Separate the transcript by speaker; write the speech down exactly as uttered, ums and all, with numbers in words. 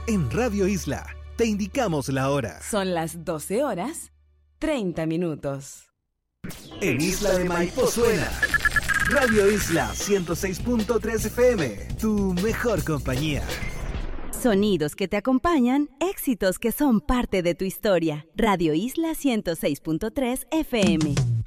Speaker 1: En Radio Isla, te indicamos la hora.
Speaker 2: Son las doce horas, treinta minutos.
Speaker 1: En Isla de Maipo suena Radio Isla ciento seis punto tres F M, tu mejor compañía.
Speaker 3: Sonidos que te acompañan, éxitos que son parte de tu historia. Radio Isla ciento seis punto tres F M.